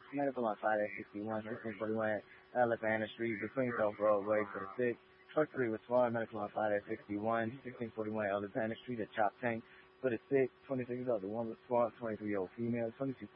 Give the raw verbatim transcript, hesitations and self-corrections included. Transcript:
medical on site at sixty-one, sixteen forty-one Alexander Street between South Broadway for the sick. Truck three with Swan Medical on site at sixty-one, sixteen forty-one Alexander Street at Chop Tank for the sick. twenty-six year old woman with Swan, twenty-three year old female, twenty-two